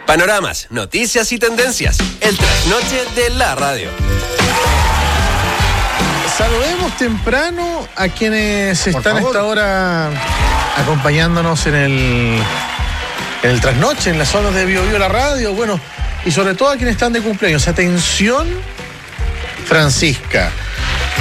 Panoramas, noticias y tendencias. El trasnoche de la radio. Saludemos temprano a quienes están a esta hora acompañándonos en el trasnoche, en las zonas de Bio Bio la radio, bueno, y sobre todo a quienes están de cumpleaños. Atención, Francisca.